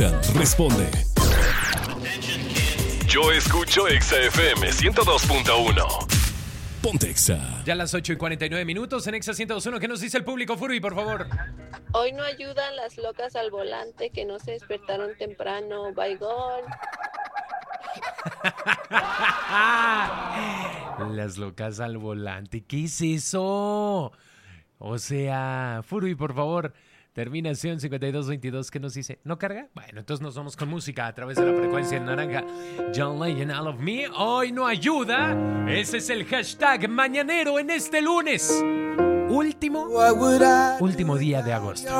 Responde. Yo escucho Exa FM 102.1. Ponte Exa. Ya las 8:49 en Exa 102.1. ¿Qué nos dice el público, Furby, por favor? Hoy no ayudan las locas al volante que no se despertaron temprano. Baigón. Las locas al volante. ¿Qué es eso? O sea, Furby, por favor. Terminación 5222, ¿qué nos dice? ¿No carga? Bueno, entonces nos vamos con música a través de la frecuencia en naranja. John Legend, All of Me. Hoy no ayuda. Ese es el hashtag mañanero en este lunes. Último día de agosto.